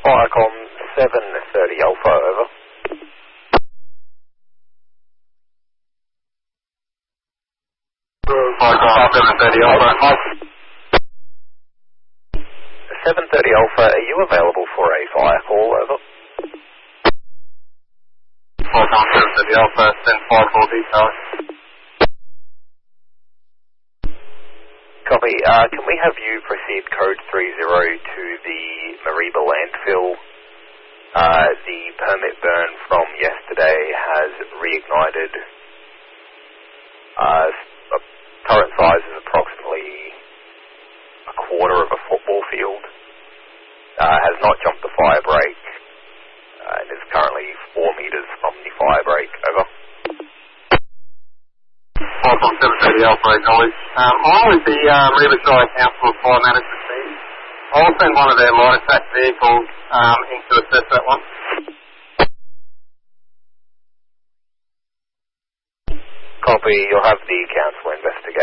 Firecom 730 Alpha, over. Firecom 730 Alpha. 730 Alpha, are you available for a fire call, over? Firecom 730 Alpha, send fire call details. Copy. Can we have you proceed code 30 to the Mariba landfill? The permit burn from yesterday has reignited. Current size is approximately a quarter of a football field. Has not jumped the fire break and is currently 4 metres from the fire break, over. Firecom 730 Alpha, acknowledged. I'm with the Riverside Council Fire Management team. I'll send one of their light attack vehicles in to assess that one. Copy. You'll have the council investigate